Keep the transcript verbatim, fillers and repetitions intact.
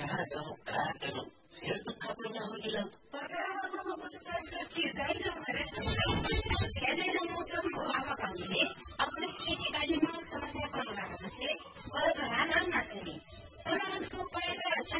कहाँ जाउँ कहाँ गरौँ फेर दुःख पनि होगिला मौसम हावापानीले अपने खेतीबारीमा समस्या पर्न थे और घराना नाचेनी सामानको पैदा छ